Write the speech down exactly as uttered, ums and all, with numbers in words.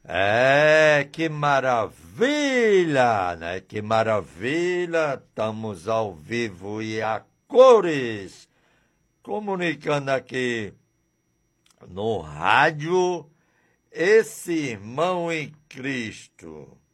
É, que maravilha, né? Que maravilha, estamos ao vivo e a cores, comunicando aqui no rádio, esse irmão em Cristo.